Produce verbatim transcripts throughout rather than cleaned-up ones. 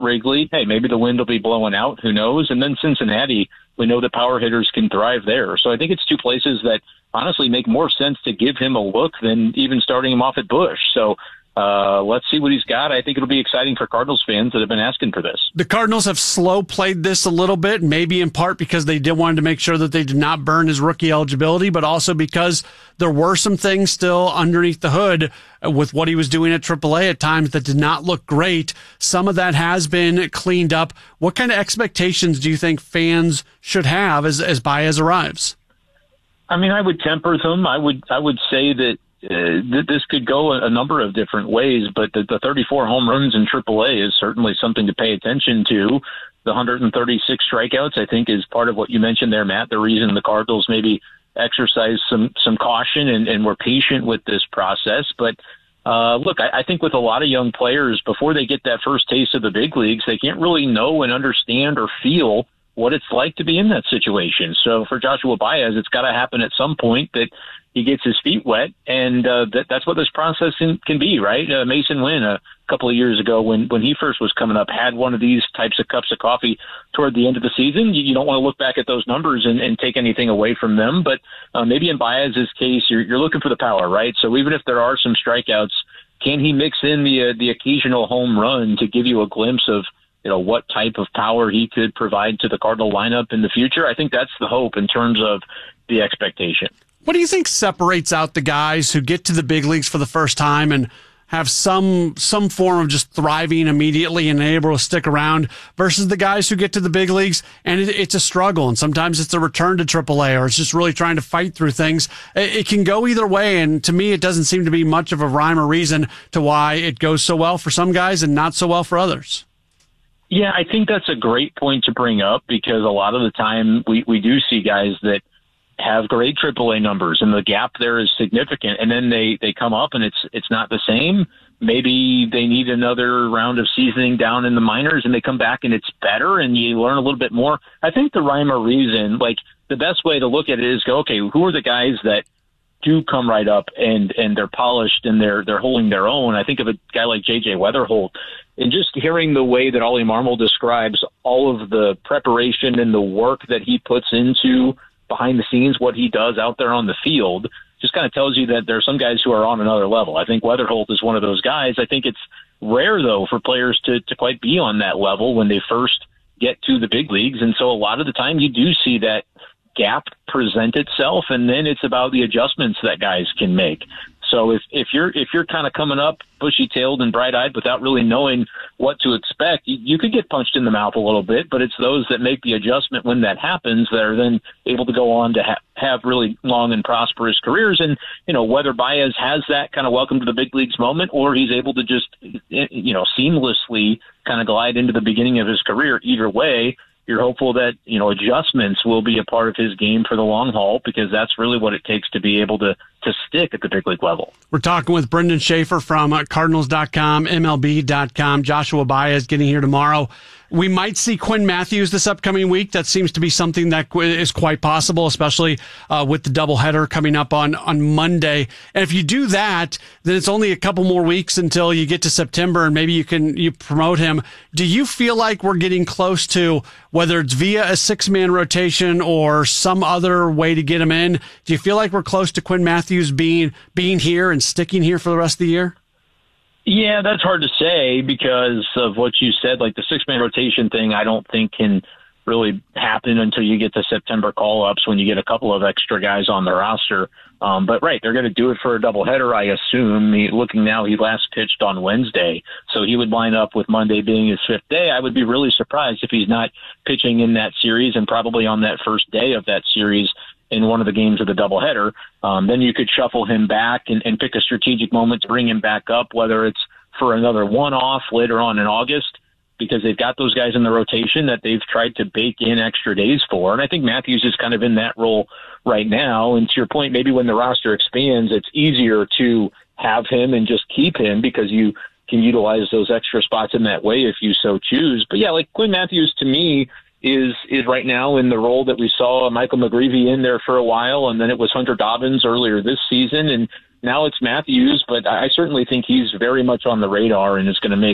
Wrigley, hey, maybe the wind will be blowing out. Who knows? And then Cincinnati, we know that power hitters can thrive there. So I think it's two places that honestly make more sense to give him a look than even starting him off at Busch. So Uh, let's see what he's got. I think it'll be exciting for Cardinals fans that have been asking for this. The Cardinals have slow played this a little bit, maybe in part because they did wanted to make sure that they did not burn his rookie eligibility, but also because there were some things still underneath the hood with what he was doing at triple A at times that did not look great. Some of that has been cleaned up. What kind of expectations do you think fans should have as, as Baez arrives? I mean, I would temper them. I would, I would say that Uh, th- this could go a, a number of different ways, but the, the thirty-four home runs in triple A is certainly something to pay attention to. The one hundred thirty-six strikeouts, I think, is part of what you mentioned there, Matt, the reason the Cardinals maybe exercise some, some caution and, and were patient with this process. But uh, look, I, I think with a lot of young players, before they get that first taste of the big leagues, they can't really know and understand or feel what it's like to be in that situation. So for Joshua Baez, it's got to happen at some point that he gets his feet wet, and uh, that, that's what this process in, can be, right? Uh, Mason Wynn, a couple of years ago, when, when he first was coming up, had one of these types of cups of coffee toward the end of the season. You, you don't want to look back at those numbers and, and take anything away from them, but uh, maybe in Baez's case, you're, you're looking for the power, right? So even if there are some strikeouts, can he mix in the uh, the occasional home run to give you a glimpse of you know what type of power he could provide to the Cardinal lineup in the future? I think that's the hope in terms of the expectation. What do you think separates out the guys who get to the big leagues for the first time and have some some form of just thriving immediately and able to stick around versus the guys who get to the big leagues and it, it's a struggle, and sometimes it's a return to triple A or it's just really trying to fight through things? It, it can go either way, and to me it doesn't seem to be much of a rhyme or reason to why it goes so well for some guys and not so well for others. Yeah, I think that's a great point to bring up, because a lot of the time we, we do see guys that have great triple A numbers and the gap there is significant, and then they, they come up and it's it's not the same. Maybe they need another round of seasoning down in the minors and they come back and it's better and you learn a little bit more. I think the rhyme or reason, like the best way to look at it is go, okay, who are the guys that do come right up and, and they're polished and they're they're holding their own? I think of a guy like J J Weatherholt, and just hearing the way that Ollie Marmol describes all of the preparation and the work that he puts into behind the scenes, what he does out there on the field, just kind of tells you that there are some guys who are on another level. I think Weatherholt is one of those guys. I think it's rare, though, for players to, to quite be on that level when they first get to the big leagues. And so a lot of the time you do see that gap present itself, and then it's about the adjustments that guys can make. So if, if you're if you're kind of coming up bushy-tailed and bright-eyed without really knowing what to expect, you, you could get punched in the mouth a little bit, but it's those that make the adjustment when that happens that are then able to go on to ha- have really long and prosperous careers. And, you know, whether Baez has that kind of welcome to the big leagues moment or he's able to just, you know, seamlessly kind of glide into the beginning of his career, either way, you're hopeful that, you know, adjustments will be a part of his game for the long haul, because that's really what it takes to be able to, to stick at the big league level. We're talking with Brendan Schaefer from Cardinals dot com, M L B dot com. Joshua Baez getting here tomorrow. We might see Quinn Matthews this upcoming week. That seems to be something that is quite possible, especially uh, with the doubleheader coming up on, on Monday. And if you do that, then it's only a couple more weeks until you get to September, and maybe you can you promote him. Do you feel like we're getting close to, whether it's via a six-man rotation or some other way to get him in, do you feel like we're close to Quinn Matthews being being here and sticking here for the rest of the year? Yeah, that's hard to say because of what you said. Like the six-man rotation thing, I don't think can really happen until you get to September call-ups when you get a couple of extra guys on the roster. Um, but, right, they're going to do it for a doubleheader, I assume. He, looking now, he last pitched on Wednesday, so he would line up with Monday being his fifth day. I would be really surprised if he's not pitching in that series and probably on that first day of that series in one of the games of the doubleheader. Um, then you could shuffle him back and, and pick a strategic moment to bring him back up, whether it's for another one-off later on in August, because they've got those guys in the rotation that they've tried to bake in extra days for. And I think Matthews is kind of in that role right now. And to your point, maybe when the roster expands, it's easier to have him and just keep him because you can utilize those extra spots in that way if you so choose. But yeah, like Quinn Matthews to me is is right now in the role that we saw Michael McGreevy in there for a while, and then it was Hunter Dobbins earlier this season, and now it's Matthews. But I certainly think he's very much on the radar and is going to make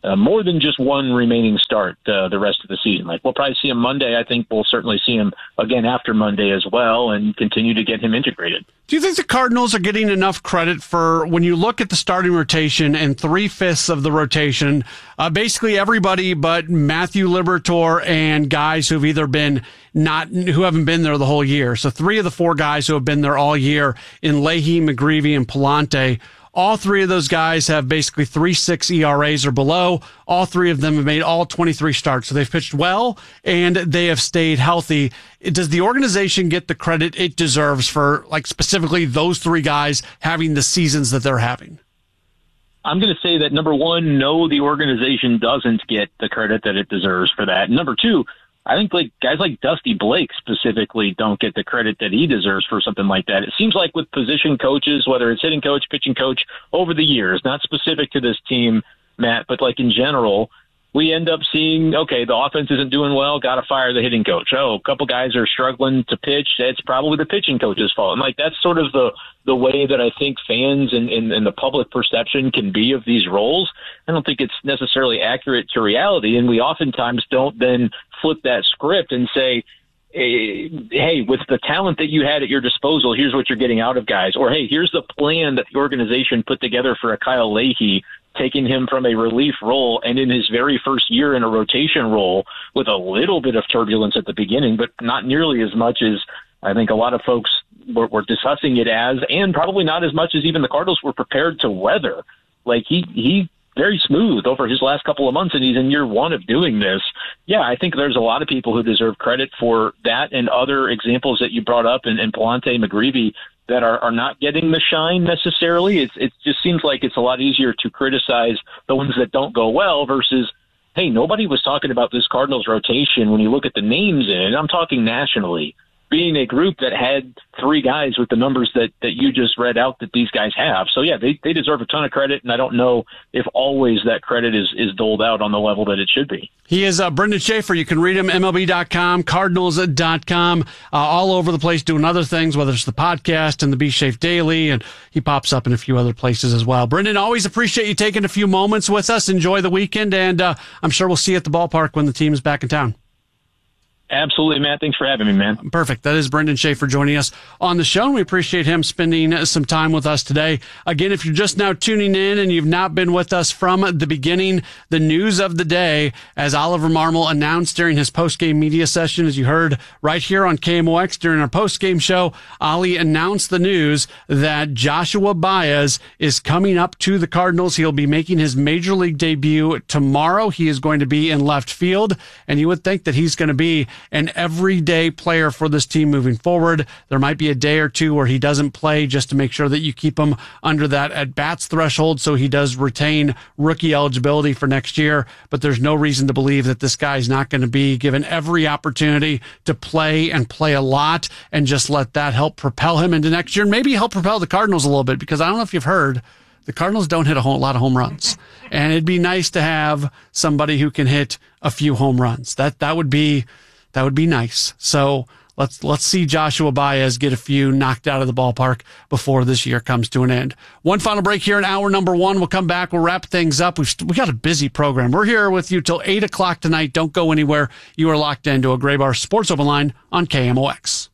uh, more than just one remaining start uh, the rest of the season. Like, we'll probably see him Monday. I think we'll certainly see him again after Monday as well, and continue to get him integrated. Do you think the Cardinals are getting enough credit for, when you look at the starting rotation and three-fifths of the rotation, uh, basically everybody but Matthew Liberatore and guys who've either been not, who haven't been there the whole year. So three of the four guys who have been there all year in Leahy, McGreevy, and Pallante. All three of those guys have basically three point six E R As or below. All three of them have made all twenty-three starts. So they've pitched well, and they have stayed healthy. Does the organization get the credit it deserves for, like, specifically those three guys having the seasons that they're having? I'm going to say that, number one, no, the organization doesn't get the credit that it deserves for that. Number two, I think like guys like Dusty Blake specifically don't get the credit that he deserves for something like that. It seems like with position coaches, whether it's hitting coach, pitching coach, over the years, not specific to this team, Matt, but like in general, we end up seeing, okay, the offense isn't doing well, got to fire the hitting coach. Oh, a couple guys are struggling to pitch. It's probably the pitching coach's fault. And like, that's sort of the, the way that I think fans and, and, and the public perception can be of these roles. I don't think it's necessarily accurate to reality. And we oftentimes don't then flip that script and say, hey, with the talent that you had at your disposal, here's what you're getting out of guys. Or, hey, here's the plan that the organization put together for a Kyle Leahy, taking him from a relief role and in his very first year in a rotation role with a little bit of turbulence at the beginning, but not nearly as much as I think a lot of folks were, were discussing it as, and probably not as much as even the Cardinals were prepared to weather. Like, he, he very smooth over his last couple of months, and he's in year one of doing this. Yeah, I think there's a lot of people who deserve credit for that and other examples that you brought up, and, and Pallante, McGreevy, that are, are not getting the shine necessarily. It's, it just seems like it's a lot easier to criticize the ones that don't go well versus, hey, nobody was talking about this Cardinals rotation when you look at the names in it. I'm talking nationally, being a group that had three guys with the numbers that, that you just read out that these guys have. So, yeah, they, they deserve a ton of credit, and I don't know if always that credit is, is doled out on the level that it should be. He is uh, Brendan Schaefer. You can read him, M L B dot com, Cardinals dot com, uh, all over the place doing other things, whether it's the podcast and the B Schaefer Daily, and he pops up in a few other places as well. Brendan, always appreciate you taking a few moments with us. Enjoy the weekend, and uh, I'm sure we'll see you at the ballpark when the team is back in town. Absolutely, Matt. Thanks for having me, man. Perfect. That is Brendan Schaefer joining us on the show, and we appreciate him spending some time with us today. Again, if you're just now tuning in and you've not been with us from the beginning, the news of the day, as Oliver Marmol announced during his post-game media session, as you heard right here on K M O X during our post-game show, Ollie announced the news that Joshua Baez is coming up to the Cardinals. He'll be making his major league debut tomorrow. He is going to be in left field, and you would think that he's going to be an everyday player for this team moving forward. There might be a day or two where he doesn't play just to make sure that you keep him under that at-bats threshold so he does retain rookie eligibility for next year. But there's no reason to believe that this guy's not going to be given every opportunity to play and play a lot and just let that help propel him into next year and maybe help propel the Cardinals a little bit, because I don't know if you've heard, the Cardinals don't hit a whole lot of home runs. And it'd be nice to have somebody who can hit a few home runs. That, that would be... That would be nice. So let's let's see Joshua Baez get a few knocked out of the ballpark before this year comes to an end. One final break here in hour number one. We'll come back. We'll wrap things up. We've we got a busy program. We're here with you till eight o'clock tonight. Don't go anywhere. You are locked into a Gray Bar Sports Open Line on K M O X.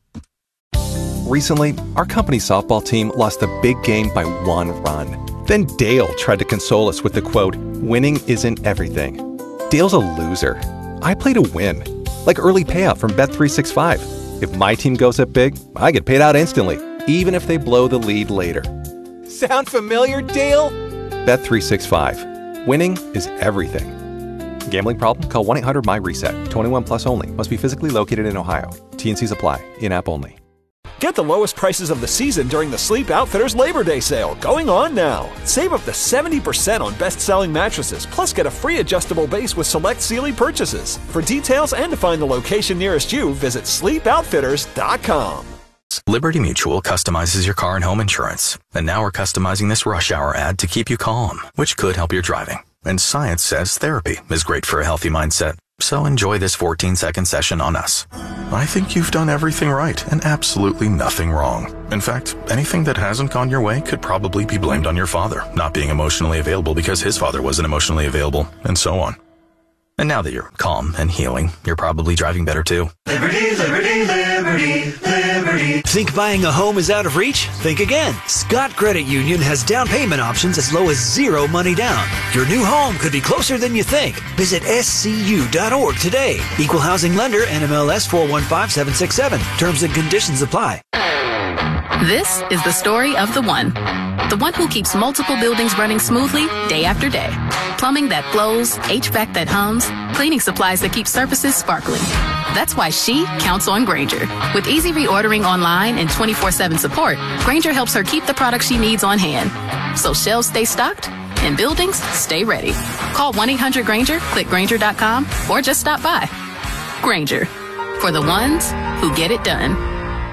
Recently, our company's softball team lost a big game by one run. Then Dale tried to console us with the quote, "Winning isn't everything." Dale's a loser. I play to win. Like early payout from Bet three sixty-five. If my team goes up big, I get paid out instantly, even if they blow the lead later. Sound familiar, Dale? Bet three sixty-five. Winning is everything. Gambling problem? Call one eight hundred M Y reset. twenty-one plus only. Must be physically located in Ohio. T and C's apply. In-app only. Get the lowest prices of the season during the Sleep Outfitters Labor Day sale, going on now. Save up to seventy percent on best-selling mattresses, plus get a free adjustable base with select Sealy purchases. For details and to find the location nearest you, visit sleep outfitters dot com. Liberty Mutual customizes your car and home insurance. And now we're customizing this rush hour ad to keep you calm, which could help your driving. And science says therapy is great for a healthy mindset. So enjoy this fourteen-second session on us. I think you've done everything right and absolutely nothing wrong. In fact, anything that hasn't gone your way could probably be blamed on your father not being emotionally available because his father wasn't emotionally available, and so on. And now that you're calm and healing, you're probably driving better too. Liberty, liberty, liberty, liberty. Think buying a home is out of reach? Think again. Scott Credit Union has down payment options as low as zero money down. Your new home could be closer than you think. Visit S C U dot org today. Equal housing lender, N M L S four one five seven six seven. Terms and conditions apply. This is the story of the one. The one who keeps multiple buildings running smoothly day after day. Plumbing that flows, H V A C that hums, cleaning supplies that keep surfaces sparkling. That's why she counts on Grainger. With easy reordering online and twenty-four seven support, Grainger helps her keep the products she needs on hand. So shelves stay stocked and buildings stay ready. Call one eight hundred Grainger, click Grainger dot com, or just stop by. Grainger, for the ones who get it done.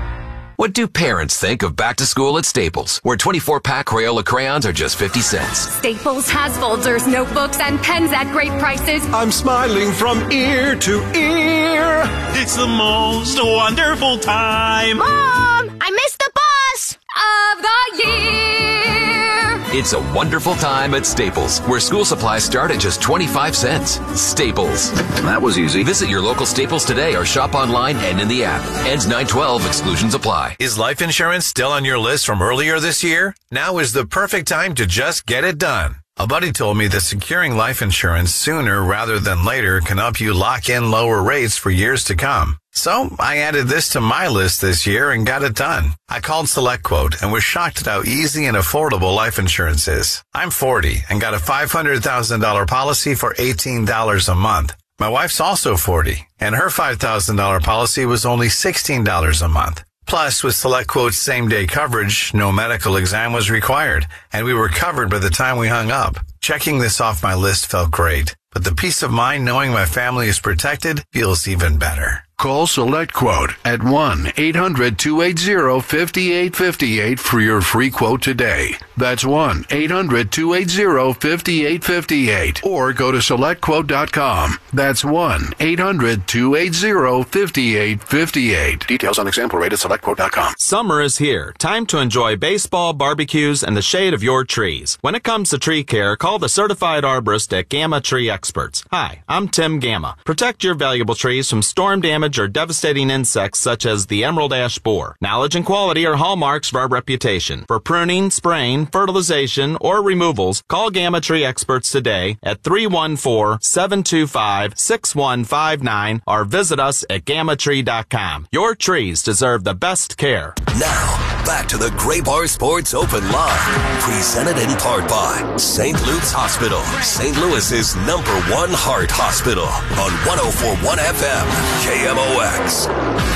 What do parents think of back to school at Staples, where twenty-four pack Crayola crayons are just fifty cents? Staples has folders, notebooks, and pens at great prices. I'm smiling from ear to ear. It's the most wonderful time. Mom, I missed the bus of the year. It's a wonderful time at Staples, where school supplies start at just twenty-five cents. Staples. That was easy. Visit your local Staples today or shop online and in the app. Ends nine twelve. Exclusions apply. Is life insurance still on your list from earlier this year? Now is the perfect time to just get it done. A buddy told me that securing life insurance sooner rather than later can help you lock in lower rates for years to come. So I added this to my list this year and got it done. I called SelectQuote and was shocked at how easy and affordable life insurance is. I'm forty and got a five hundred thousand dollars policy for eighteen dollars a month. My wife's also forty and her five thousand dollars policy was only sixteen dollars a month. Plus, with SelectQuote's same-day coverage, no medical exam was required, and we were covered by the time we hung up. Checking this off my list felt great, but the peace of mind knowing my family is protected feels even better. Call SelectQuote at one eight hundred two eight zero five eight five eight for your free quote today. That's one eight hundred two eight zero five eight five eight. Or go to select quote dot com. That's one eight hundred two eight zero five eight five eight. Details on example rate at select quote dot com. Summer is here. Time to enjoy baseball, barbecues, and the shade of your trees. When it comes to tree care, call the certified arborist at Gamma Tree Experts. Hi, I'm Tim Gamma. Protect your valuable trees from storm damage or devastating insects such as the emerald ash borer. Knowledge and quality are hallmarks of our reputation. For pruning, spraying, fertilization, or removals, call Gamma Tree Experts today at three one four, seven two five, six one five nine or visit us at gamma tree dot com. Your trees deserve the best care. Now, back to the Gray Bar Sports Open Live, presented in part by Saint Luke's Hospital, Saint Louis's number one heart hospital on one oh four point one F M, K M O X.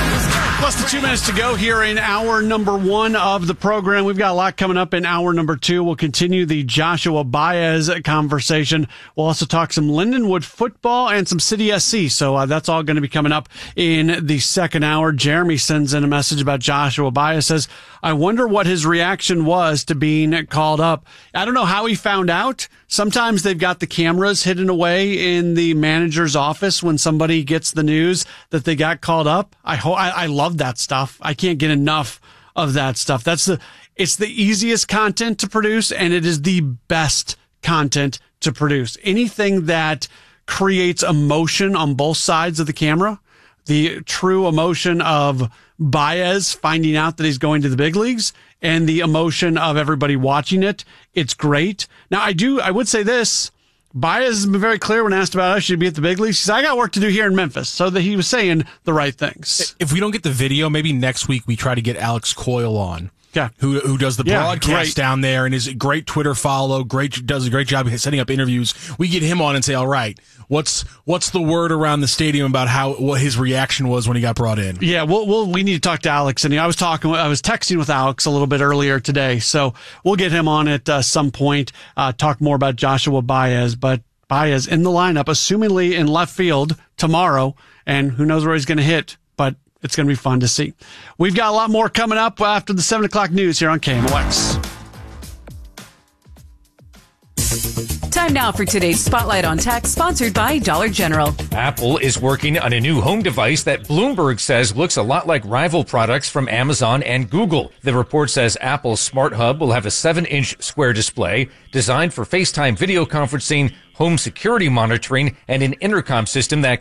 Less than two minutes to go here in hour number one of the program. We've got a lot coming up in hour number two. We'll continue the Joshua Baez conversation. We'll also talk some Lindenwood football and some City S C. So uh, that's all going to be coming up in the second hour. Jeremy sends in a message about Joshua Baez. Says, I wonder what his reaction was to being called up. I don't know how he found out. Sometimes they've got the cameras hidden away in the manager's office when somebody gets the news that they got called up. I ho- I, I love that stuff. I can't get enough of that stuff. That's the, it's the easiest content to produce, and it is the best content to produce. Anything that creates emotion on both sides of the camera, the true emotion of Baez finding out that he's going to the big leagues and the emotion of everybody watching it. It's great. Now, I do, I would say this. Baez has been very clear when asked about, oh, should he be at the big leagues? He said, I got work to do here in Memphis. So that he was saying the right things. If we don't get the video, maybe next week we try to get Alex Coyle on. Yeah. Who who does the yeah, broadcast great. down there and is a great Twitter follow, great does a great job setting up interviews. We get him on and say, all right, what's what's the word around the stadium about how what his reaction was when he got brought in? Yeah, well, we'll we need to talk to Alex. And I was talking, I was texting with Alex a little bit earlier today, so we'll get him on at uh, some point. Uh, talk more about Joshua Baez, but Baez in the lineup, assumingly in left field tomorrow, and who knows where he's going to hit, but it's going to be fun to see. We've got a lot more coming up after the seven o'clock news here on K M O X. Time now for today's Spotlight on Tech, sponsored by Dollar General. Apple is working on a new home device that Bloomberg says looks a lot like rival products from Amazon and Google. The report says Apple's Smart Hub will have a seven inch square display designed for FaceTime video conferencing, home security monitoring, and an intercom system that